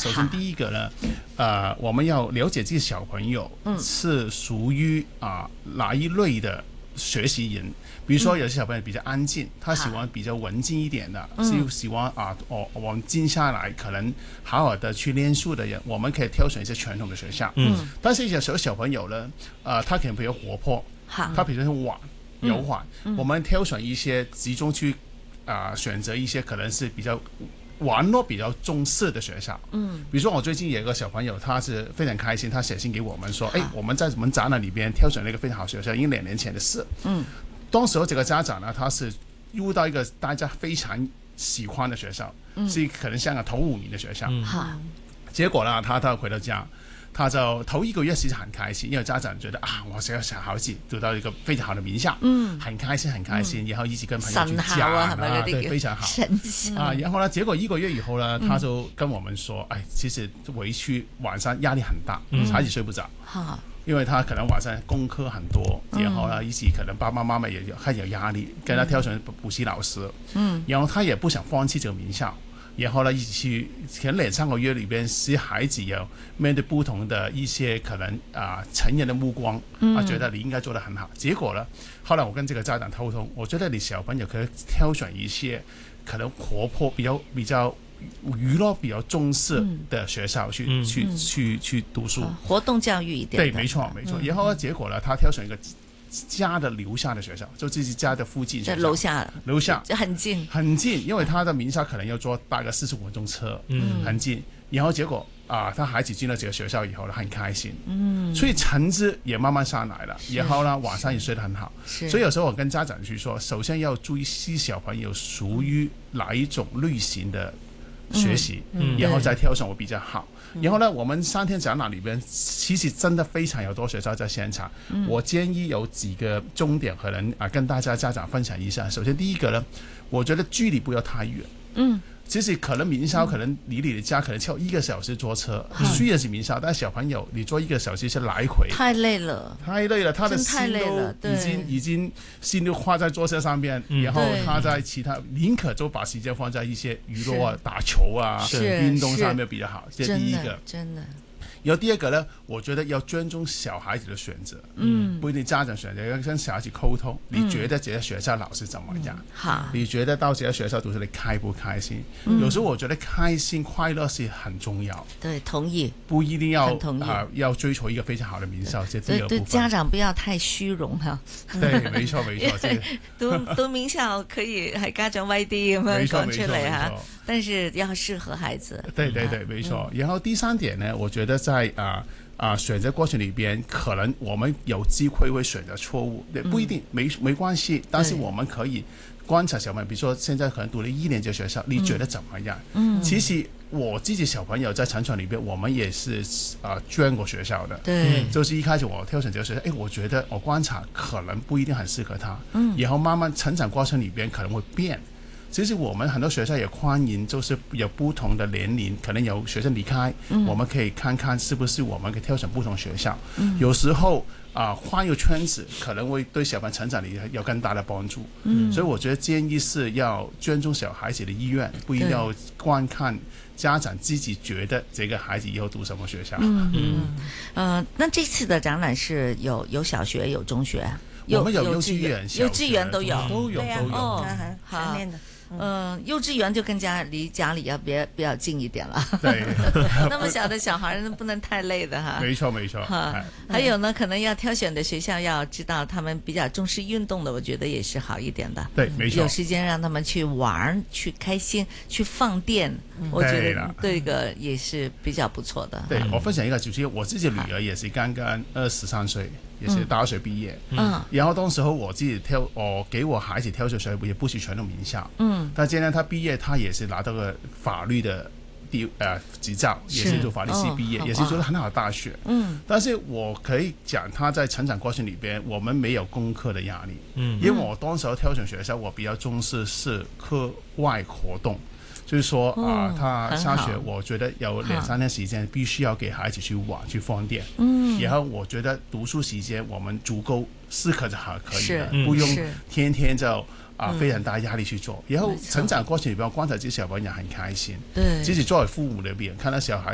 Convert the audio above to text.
首先第一个呢，我们要了解这些小朋友是属于哪一类的学习人。比如说有些小朋友比较安静，他喜欢比较文静一点的，是喜欢我们静下来可能好好的去练书的人，我们可以挑选一些传统的学校。但是有时候小朋友呢，他可能比较活泼，他比较柔缓，我们挑选一些集中去选择一些可能是比较玩乐比较重视的学校。比如说我最近有一个小朋友，他是非常开心，他写信给我们说，我们在我们展览里边挑选了一个非常好的学校，因为2年前的事。当时这个家长呢，他是遇到一个大家非常喜欢的学校，是可能香港头5名的学校。结果呢，他回到家，他就头1个月其實很開心，因為家長覺得我小孩子讀到一個非常好的名校，很開心，然後一直跟朋友去講對，非常好。然後呢，結果1個月以後呢，他就跟我們說，其實回去晚上壓力很大，孩子睡不着。因為他可能晚上功課很多，然後呢，一起可能爸爸媽媽也很有壓力，跟他挑選補習老師，然後他也不想放棄這個名校，然後呢，一起去可能2-3個月裏邊，使孩子有面對不同的一些可能成人的目光，覺得你應該做得很好。結果呢，後來我跟這個家長溝通，我覺得你小朋友可以挑選一些可能活潑比較娛樂比較重視的學校去讀書， 活動教育一點。 對，沒錯。然後結果呢，他挑選一個家的樓下的學校，就自己家的附近學校， 樓下就很近， 因為他的名校可能要坐大概45分鐘車，很近。然後結果他孩子進了這個學校以後呢，很開心，所以成績也慢慢上來了，然後呢，晚上也睡得很好。所以有時候我跟家長去說，首先要注意小朋友屬於哪一種類型的學習，然後再挑選會比較好。然後呢，我們3天展覽裏邊其實真的非常有多學校在現場。我建議有幾個重點可能跟大家家長分享一下。首先第一個呢，我覺得距離不要太遠。其實可能名校可能離你的家可能超1個小時坐車，雖然是名校，但小朋友你坐1個小時是來回， 太累了，他的心都已經心都花在坐車上面，然後他在其他寧可就把時間放在一些娛樂打球運動上面比較好。這是第一個， 真的。 然後第二個呢，我覺得要尊重小孩子的選擇，不一定家長選擇，要跟小孩子溝通。你覺得這些學校老師怎麼樣？你覺得到這些學校讀書你開不開心？有時候我覺得開心快樂是很重要。 對，同意。 不一定要追求一個非常好的名校，這第二部分。 對家長不要太虛榮哈。 對，沒錯。 讀名校可以係家長威啲咁樣講出嚟嚇，但是要適合孩子。 對，沒錯。然後第3點呢，我覺得在選擇過程裏邊，可能我們有機會會選擇錯誤，不一定沒關係，但是我們可以觀察小朋友，比如說現在可能讀了1年這學校，你覺得怎麼樣？其實我自己小朋友在成長裏邊，我們也是轉過學校的，對，就是一開始我挑選這個學校，我覺得我觀察可能不一定很適合他，然後慢慢成長過程裏邊可能會變。其實我們很多學校也歡迎，就是有不同的年齡，可能有學生離開，我們可以看看是不是我們可以挑選不同學校。有時候換一個圈子可能會對小朋友成長裡有更大的幫助。所以我覺得建議是要尊重小孩子的意願，不一定要觀看家長自己覺得這個孩子以後讀什麼學校。 那這次的展覽是有小學有中學， 我們有幼稚園都有， 全面的。 幼稚園就更加離家裡要比較近一點了。 對， 那麼小的小孩不能太累的哈。 沒錯。 還有呢，可能要挑選的學校要知道他們比較重視運動的，我覺得也是好一點的。 對，沒錯。 有時間讓他們去玩、去開心、去放電，我覺得這個也是比較不錯的。 對，我分享一個就是我自己女兒也是剛剛23歲。也是大學畢業，然後當時候我自己給我孩子挑選學校也不是傳統名校，但今年他畢業，他也是拿到個法律的執照，也是做法律系畢業，也是做得很好的大學。但是我可以講，他在成長過程裏邊，我們沒有功課的壓力，因為我當時候挑選學校，我比較重視是課外活動。就是說他下學我覺得有2-3天時間必須要給孩子去玩去放電，然後我覺得讀書時間我們足夠適可就可以了，不用天天就非常大壓力去做。然後成長過程裏邊，我觀察這些小朋友很開心，即使作為父母裏邊看到小孩